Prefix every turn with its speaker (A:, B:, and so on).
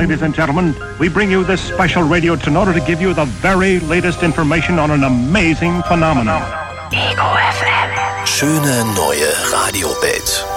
A: ladies and gentlemen, we bring you this special radio in order to give you the very latest information on an amazing phenomenon.
B: Ego FM. Schöne neue Radiowelt.